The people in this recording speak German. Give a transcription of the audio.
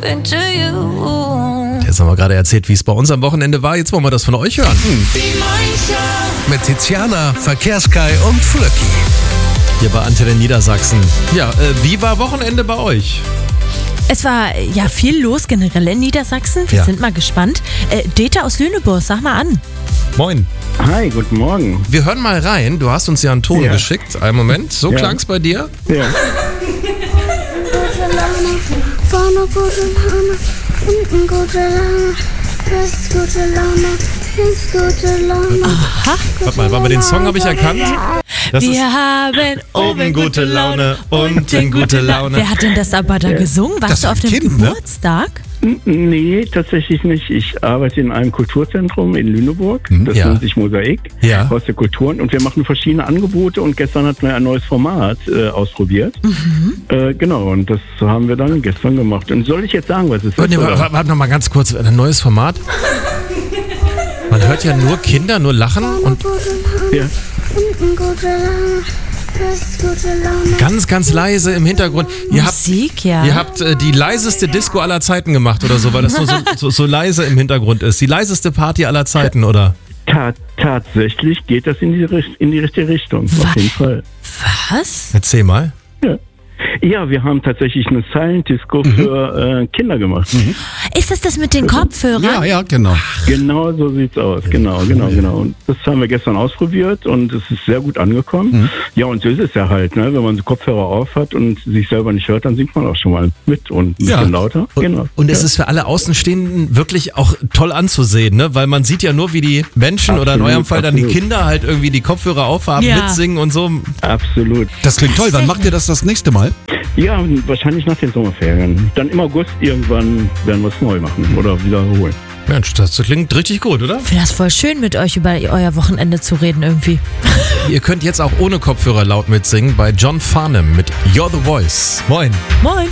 into you. Jetzt haben wir gerade erzählt, wie es bei uns am Wochenende war. Jetzt wollen wir das von euch hören. Die Morningshow. Mit Tiziana, Verkehrskai und Flöcki. Hier bei Antenne Niedersachsen. Ja, wie war Wochenende bei euch? Es war ja viel los generell in Niedersachsen. Wir sind mal gespannt. Deta aus Lüneburg, sag mal an. Moin. Hi, guten Morgen. Wir hören mal rein. Du hast uns ja einen Ton geschickt. Einen Moment. So klang's bei dir? Ja. Gute Laune, vorne gute Laune, hinten gute Laune, rechts gute Laune, links gute Laune. Aha. Warte mal, aber den Song habe ich erkannt. Das Wir haben oben gute Laune, unten gute Laune. Wer hat denn das aber da gesungen? Warst du auf dem Kind, ne? Geburtstag? Nee, tatsächlich nicht. Ich arbeite in einem Kulturzentrum in Lüneburg. Das Ja. nennt sich Mosaik, Ja. Haus der Kulturen. Und wir machen verschiedene Angebote. Und gestern hatten wir ein neues Format ausprobiert. Genau, und das haben wir dann gestern gemacht. Und soll ich jetzt sagen, was es ist? Nee, oder? warte noch mal ganz kurz. Ein neues Format. Man hört ja nur Kinder, nur Lachen und Ja. Hinten gute Laune, rechts gute Laune. ganz, ganz leise im Hintergrund. Ihr habt die leiseste Disco aller Zeiten gemacht oder so, weil das so leise im Hintergrund ist. Die leiseste Party aller Zeiten, oder? Tatsächlich geht das in die richtige Richtung. Auf jeden Fall. Was? Erzähl mal. Ja, wir haben tatsächlich eine Silent Disco für Kinder gemacht. Ist das mit den Kopfhörern? Ja, genau. Genau so sieht's aus. Genau. Und das haben wir gestern ausprobiert und es ist sehr gut angekommen. Ja, und so ist es ja halt, ne? Wenn man so Kopfhörer auf hat und sich selber nicht hört, dann singt man auch schon mal mit und ein bisschen lauter. Genau. Und es ist für alle Außenstehenden wirklich auch toll anzusehen, ne? Weil man sieht ja nur, wie die Menschen oder in eurem Fall dann die Kinder halt irgendwie die Kopfhörer aufhaben, mitsingen und so. Absolut. Das klingt toll. Wann macht ihr das nächste Mal? Ja, wahrscheinlich nach den Sommerferien. Dann im August irgendwann werden wir es neu machen oder wiederholen. Mensch, das klingt richtig gut, oder? Ich finde das voll schön, mit euch über euer Wochenende zu reden irgendwie. Ihr könnt jetzt auch ohne Kopfhörer laut mitsingen bei John Farnham mit You're the Voice. Moin. Moin.